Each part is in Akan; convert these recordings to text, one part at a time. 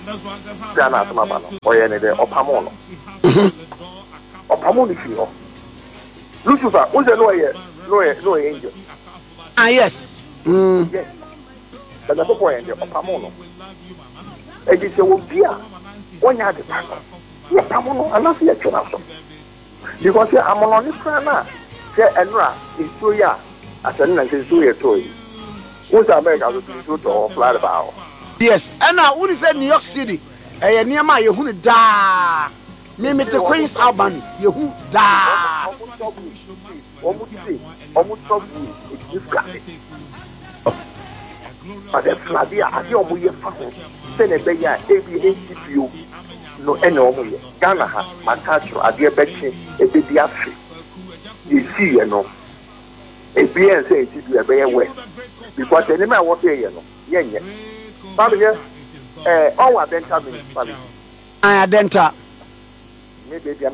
Jana Samabano, or any day, or Pamono. Or Pamoni, Lucifer, who's a lawyer? No angel. Ah, yes. Yes. And that's the point, or Pamono. And it's a beer. One yard of Pamono, and not see a channel. Because I'm on this plan. Say, Enra is so ya. As an answer to your toy. Who's America to do or fly about? Yes, and now what is New York City? Eh, near my who da. Name it the Queen's Albany. You who da. Almost but the Flavia, I don't know your father. Send a baby, ABACPU. No, any Ghana, Matacho, I dear Betty, a baby after. You see, you know, a BN say it is a very way. Because the name I want to hear, you know, yeah. Family, all our dental family. I denta. Maybe I'm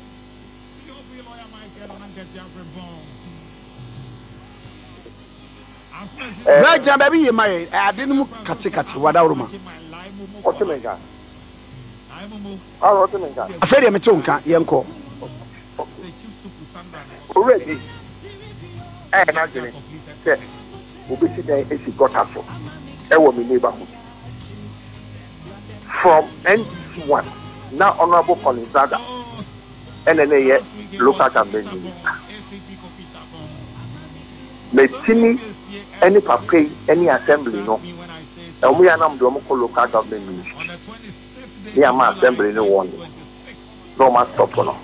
Right now, baby, my I didn't kati wada uruma. Otemenga. Ah, Otemenga. Aferi me tonka yenko. Already. Na gene. Say, obisi dey esi got afọ. E wo me neighborhood. From NC1, now Honorable Colin Zaga, NNA local government minister. Metini any pape, any assembly, no. And we are not the local government ministry. We are my assembly, no one. No man stop no.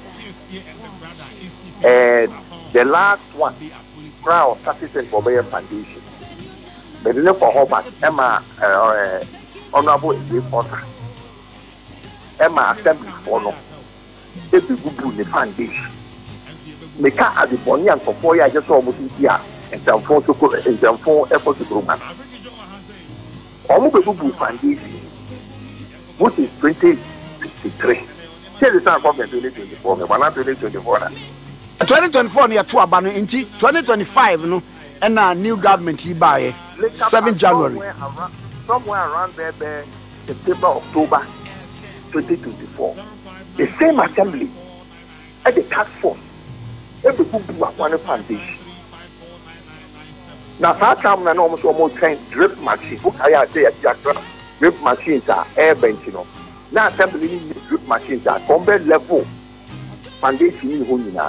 And the last one, Crown Satisfaction for Bayer Foundation. But you know for Hobart, Emma, Honorable Reporter. Emma assembly for no. If you go the foundation, make a the bonny and for 4 years just almost here. And some phone to go and some phone effort to grow man. Almost a good foundation, which is 2063. Tell the time government 2024, but not 2024. 2024 near to Abano into 2025, no, and a new government he buy 7 January. Somewhere around there, September, October 2024. The same assembly at the task force, every good one foundation. Now, that time, I almost trained drip machine. Who can I say drip machines are air bench, you know. Now, assembly drip machines are combat level foundation.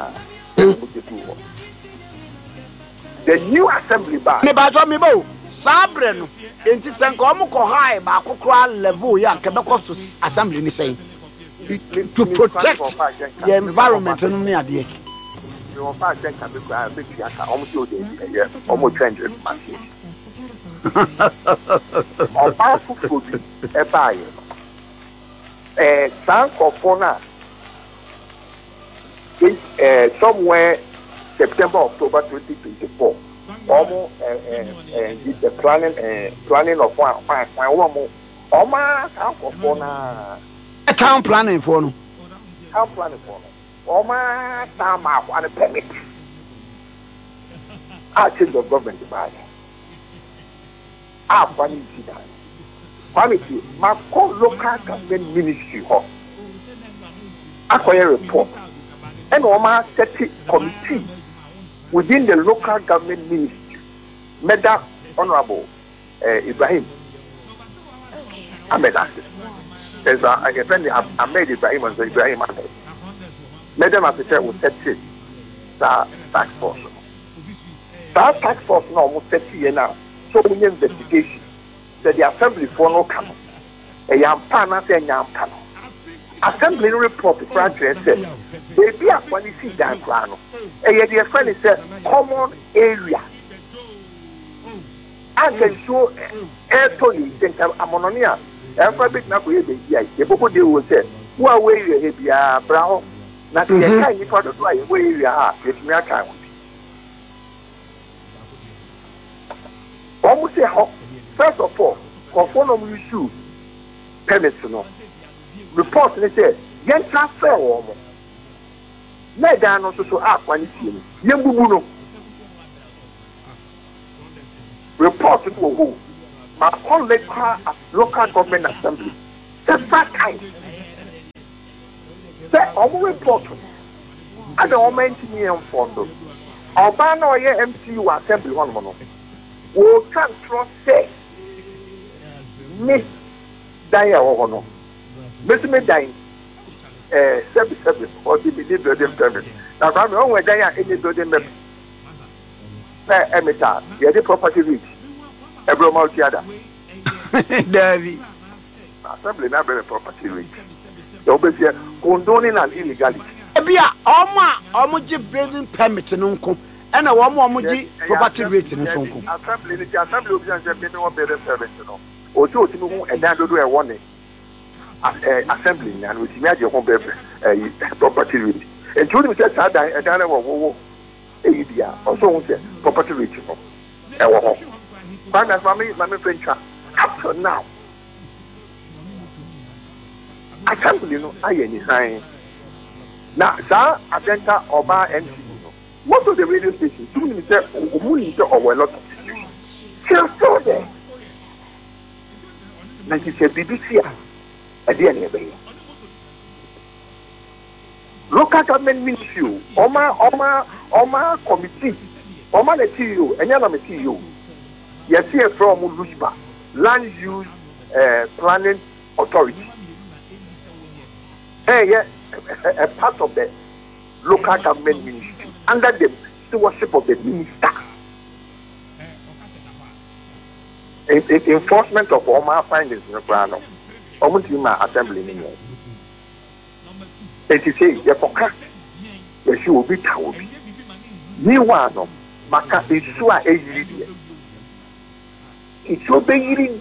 The new assembly bar. Me bajo me bo sabre no enti senko omo ko high ba kokra level ya kebeko to assembly ni say to protect the environment no me ade. You find that can be almost almost trained machine. On powerful food, a buyer. A tank of fauna somewhere September, October 2024. Almost the planning of one more. Almost tank of fauna. A town planning for no. Town planning for no. Oma Sama and a permit. I change the government to buy. I want to see that. Quality, my local government ministry. I acquire report. And Oma set committee within the local government ministry. Meda Honorable Ibrahim. Ahmed Assis. There's a friend Ahmed Ibrahim and Ibrahim Ahmed. Madam Officer will set it that task force. That task force now almost 30 years now. So we investigation. That the assembly for no come. A young partner say young panel. Assembly report the graduate said, baby, I want to see that plan. And yet the friend said, common area. I can show air Tony, think I'm Ammonia. And for a bit now, we the people will say, who are where you have brown. Now, the kind of product where you are, it's me account. Almost say, first of all, conform you shoe permits no. Report they say, yen transfer almost. Let down also so up when it's in. Yembuno. Report to who? My local government assembly. several times. Say, I'm report. I don't mention me on Fondo. Obano or MCU assembly one mono. Will transfer say, Miss Dia or no. Miss Me dying. 77 or the building permit. Now, I'm wrong with Dia any building permit. Emita, the property reach. Every multi-other. Davy. Assembly not very property reach. The obviously condoning an illegality. Ebia, omoji building permit no nko. And a omoji property rate no so nko. Assembly the assembly obi an say no building permit no. Ojo ti mu e dan dodo e woni. Assembly and we me aje ho property rate. And you me say that dan e dan e wo e dia. Also won say property rate no. E wo ho. Finance mami French up to now. Assembly no aye ni han. Now, sir, Adenta Oba NTV. Most of the radio stations do need to or a lot of issues. Still there. Like you said, BBC at the end of the day. Local government ministry, Oma committee, Oma the TU, and Yana TU. Yes, here from Lusba, Land Use Planning Authority. Hey, yeah. A part of the local government ministry under the stewardship of the minister. Enforcement of all my findings in the plan of almost in my assembly. And to say, the forecast, yes, you will be told. New one of Maka is so a year. It's so big,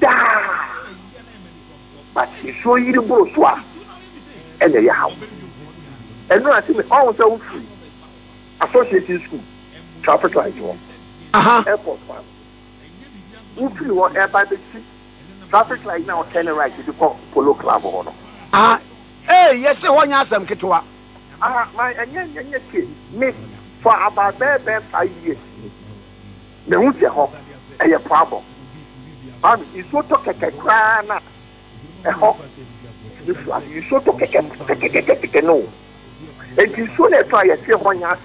but it's so you bourgeois and the house. And no, I think all so free. Associated school, traffic light one. Airport one. Free one airport traffic light now turning right to the Polo Club or no. Yes, one yasam kitwa. My and kid, me for about 5 years. The Wusia Hawk, a problem. It's so talk a crana. A hawk. You so talk a no. And you soon try a few 1 year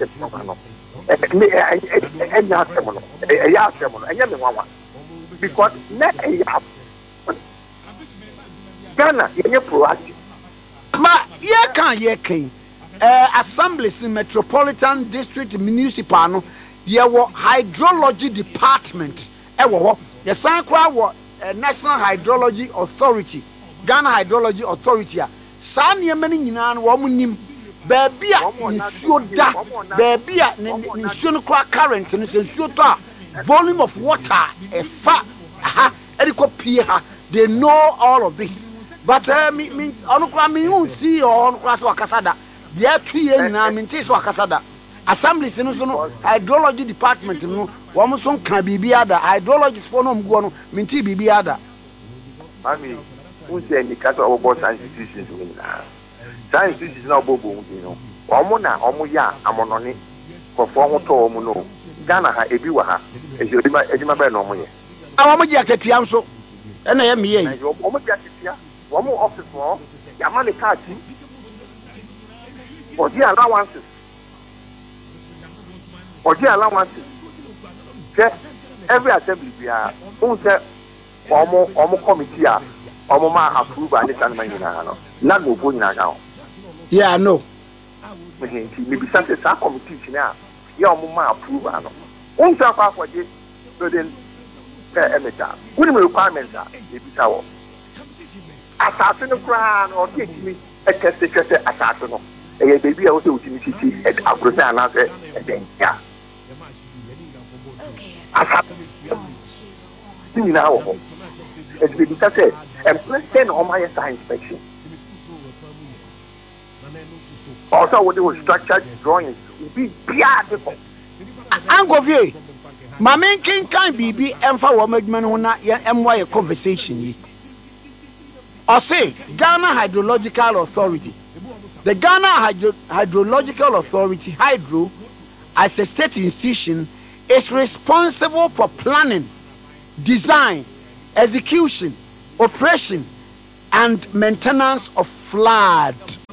because not a yap. Ghana, you're proactive. Ye can assemblies in Metropolitan District Municipal, ye were hydrology department. Ye san kwa National Hydrology Authority, Ghana Hydrology Authority. San ye many nyina wo munim. Baby nsuo da baby nsuo no kwa current no se nsuo to a volume of water efa pie ha. They know all of this, but me onu kwa me hu see onu kwa so akasada dia tuye na me nti so akasada assemblies no so no hydrology department no wo mo so kan bibia da hydrologist for no mgo no me nti bibia da mami who say ni kasa obo science institutions ni na science is now bobo, you know. Omuna, Omuya, Amononi, for 4 to Muno, Ghana, Ebiwaha, as you remember no more. Amoja Ketiamso, and I am here. Omoja, one more office for Yamani Kati for the allowances. For the allowances. Every assembly, we are, who said, Omo committee, Omoma approve and it's an not go going now. Yeah, I know. Maybe something committee now. Yeah, Mama approve. One time for this, but then Emita. What requirements are? If our assassin of crown or teach me a test assassin. A baby also utility at Abrasa and answer again. Yeah. Assassin now. As we said, and present on my science inspection. Also, what they were structured drawings will be beautiful. Uncle V, my main king can't be and for woman who not yet a conversation. Or say Ghana Hydrological Authority. The Ghana Hydrological Authority, Hydro, as a state institution, is responsible for planning, design, execution, operation, and maintenance of flood.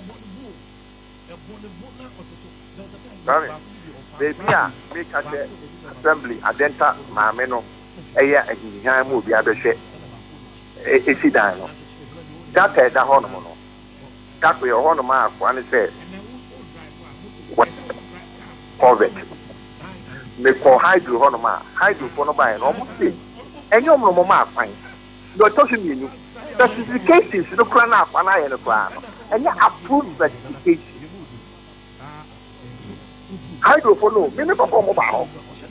Sorry. Baby, make a assembly, adenta, mameno, aya, and he will be other shit. Is he dying? That is the hormone. That we are on mark one is said. What? COVID. Make for hydro honoma, hydro phonoma, and almost see. And your mamma fine. You're talking to you. Specifications, you don't run up an eye in the ground. And you approve specifications. Hydrophono, minimum mobile.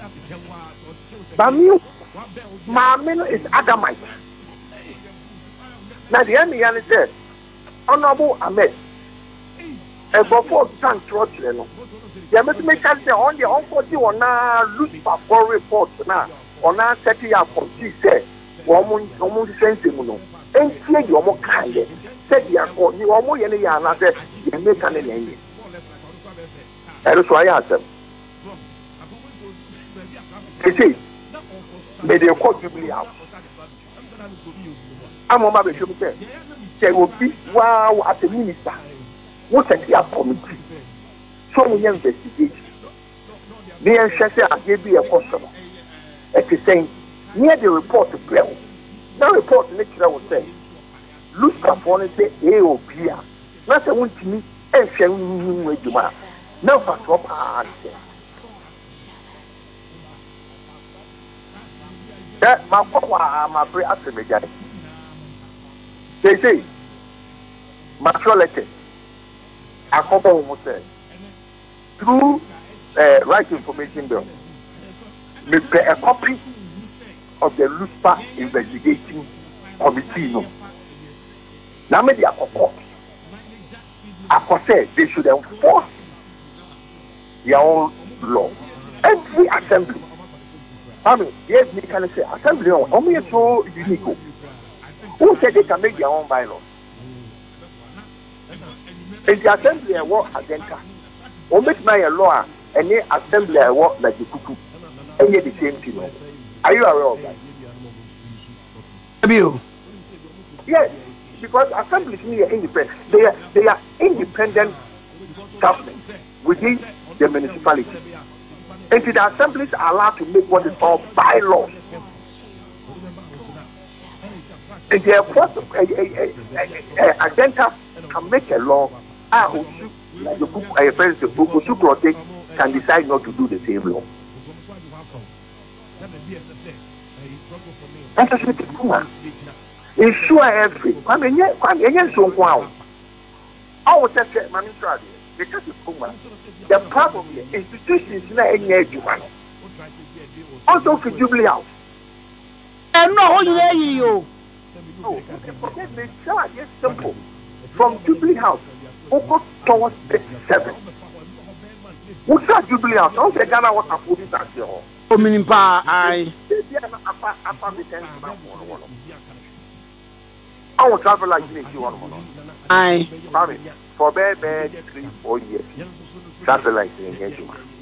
Bamu, Mamino is Adamite. Now the enemy said, Honorable Ahmed, and before Tank Trotchino, they must make us on the 141 now, loose for reports now, or now 30 up from G said, woman, almost sensible. And here you are more kind. Said you are more, you are more than I said, you make an enemy. That is why I asked them. You see, may they call Jubilee out. I'm on my baby. There will be wow as a minister. What a clear committee. So many investigations. The ancestor gave me a customer. At the same, near the report to Bell. The report lecturer will say, look upon it, say, AOP. Not a one to me, and shall we with you. No, for top answer. That my papa, my free after they say, maturity. I come almost say, through right information bill, me pay a copy of the LUSPA investigating committee. No, now me they are court. I say they should enforce their own law. Every assembly. I mean, yes, we can say assembly only is so unique. Who said they can make their own bylaws? In the assembly, I work against her. Or make my law and the assembly, I work like the cuckoo. And yet the same thing. Are you aware of that? Yes, because assemblies are independent. They are independent government within the municipality. And the assemblies are allowed to make what is called bylaws. And therefore, agenda can make a law. Like the book, the can decide not to do the same law. That's a good ensure every. I mean, so wow. I was just saying, man, because the problem is institutions not any education. Also for Jubilee House. And no, you no, forget me. It's simple. From Jubilee House, go towards 37. What's that Jubilee House? How the Ghana was a police at your home? I will travel like this. You want I for bad 3-4 years. Travel like this.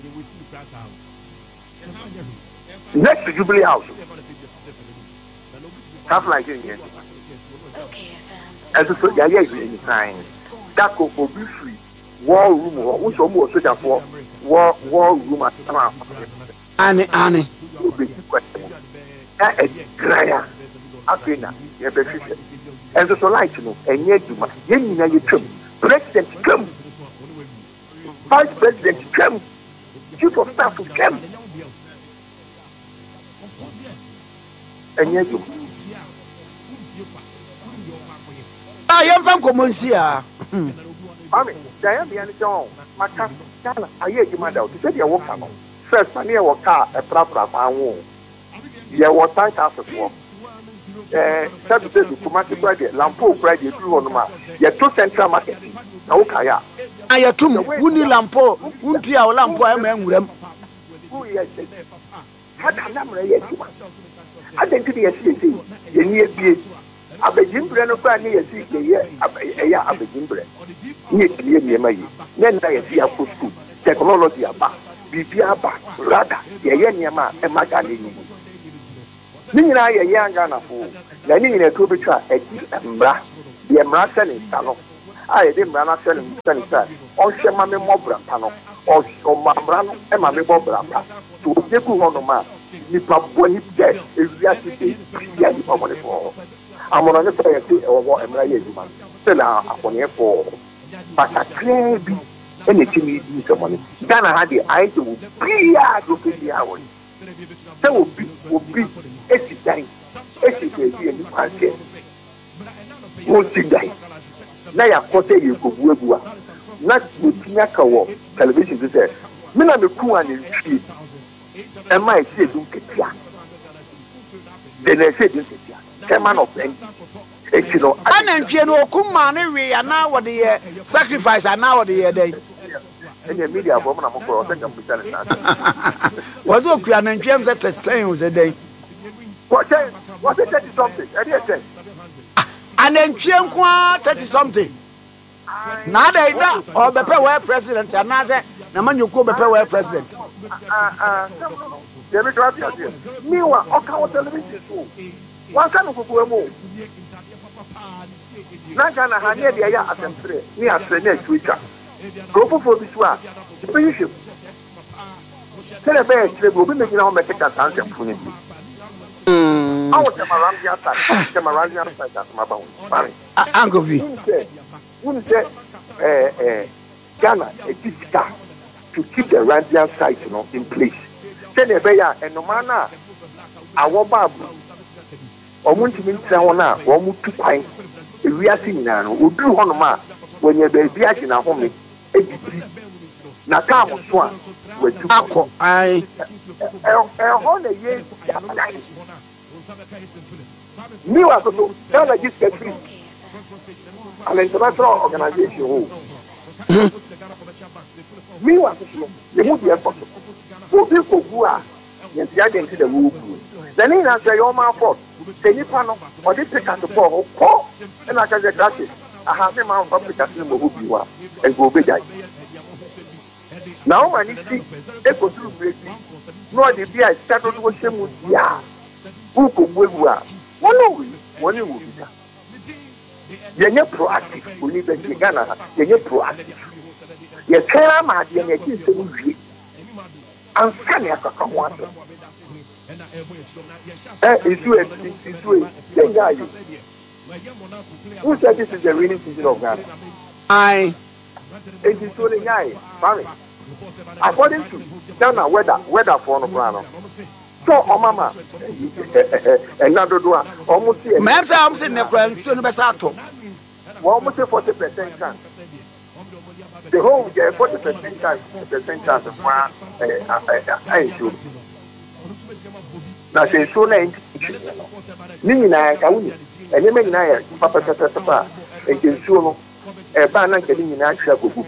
Next to Jubilee House. Travel like this. And so, yeah, in time. That could be free. War room or which almost such a war room at Annie. That is Graya. Afina, you're beneficial. And so, like you know, and yet you must, you Trump, President Trump, Vice President Trump, Chief of Staff of Trump, and yet you. I am from Comonsia. I mean, Diane, John, my cousin, I hear you, my daughter. You said you're walking on. First, I near walk car a proper won't. You were tight after work. Saturday to Kumasi Friday, Lampo Friday, through on my. You're two central market. Okay, yeah. I am two. Who need Lampo? Who do our Lampo? I am them. Who is it? Had a number yet. I think to be a city. You need be. I begin to run over near a year. I begin to near my. Then I see a food school. Technology about. Bibia back. Rather, Yama and Magalini. Nina, a young Ghana fool. Landing in a two-bitra, a bra. the American Tano. I did American Senator, or Shamami Mobrapano, or Mambrano, and Mammy Bobrapa. To take on man, Nipa Bonnie dead, if you have to say, yeah, you want for. I'm on the say, or what am I doing? So now, upon your fall. But I can't be anything you do someone. Ghana had the eye to be a good hour. So will be 80 days. 80 days in the market. Won't you die? Now I quote you go Webua. Not with Nakawa television to say, Mina the Kuan in tree. And my say, do get ya. Then I said, come on up and you know, and Piano Kumani, we are now what the sacrifice are now the day. And the media woman, I'm for a second. Was okay, and James at the time was a day. What is 30 something? And then Chiamqua 30 something. Now they know, or the power president, and Naza, Naman you go the power president. Meanwhile, all television show. One kind of Guamo. Nagana Hania, the Aya Assembly, near Senate Twitter. Go for this one. Finish. Tell a bear, they will be making our medical answer for him. I was around the outside, come around the outside, that's my bone. Uncle V. Wouldn't say, Ghana, a discard to keep the Randian site in place. Tell a bear, and no manner, our babu. Or want to meet someone now, or move to pine. If we are seeing now, we'll do one of when you're baby in our home. Now, come on, swan. With you, I hold a year. Me was also Ghana just get free. An international organization. Me was the movie effort. Who people who are the identity the rule. Then in answer your mouth for the panel or this take us for and I can get practice. I have a man public as you who are and go be that. Now I need to see a go through breaking. No, the beer started with him with ya. Who could we were? One you will be there. You're proactive. We need to be Ghana. You're proactive. You're telling my dear, I'm scanning a one. It's you. Who said this is the rainy season of Ghana? I. It is only guy, Barry. According to Ghana weather for no so, Mama, another door, almost here. Ma'am, I'm saying the friend, soon as I talk. Almost 40% chance. The whole 40% chance of I should. Now, she's so late. Nina, and you may Papa, and can show a banana getting in actual.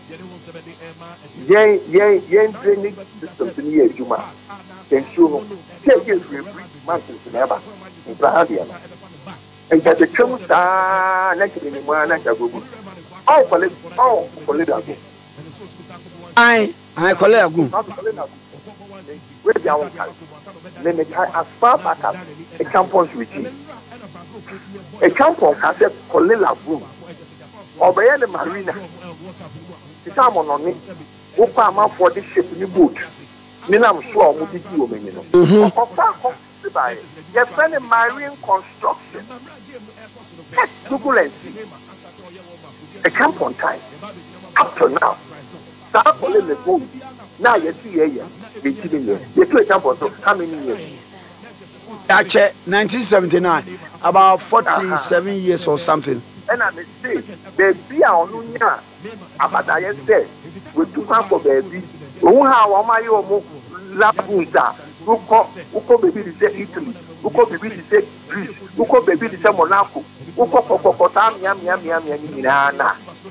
Yay, training system to me, Juma. Can show take you free mountains never in Bahadian. And that the chums are next in one and go. All for it. I call it a goon. Where the hour time. Then as far back as a campus routine. A campus has a Colilla room. Or by the marina. The time on it. Who come for this ship in the boat. I'm sure we'll be doing it. Your friend in marine construction. Google and see. A camp on time. Up to now. Start pulling the boat. Now you see here. You're giving you. You're to a camp on how many years? I checked 1979. About 47 years or something. And I may say, there's be our Nunya. About I said, we took up for baby. Who have my own Lapuza, who baby to say Italy, who baby to say Greece, who baby to say Monaco, who Cocotam, Yam,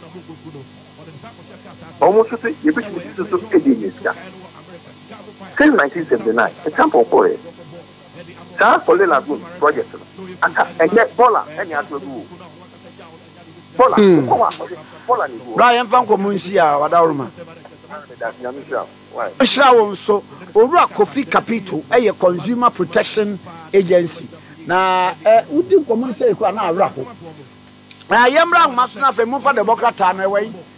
almost to say, you wish to say, since 1979, a sample for it. Sample Lagoon project, and yet Bola, any other rule. Brian Van Comunsia, Wadaruma. Shroud so Ora Kofi Capital, a consumer protection agency. Now, who didn't come and say, na yɛmmra ahoma so no afei momfa de bɔkrataa no ɛwɔ yi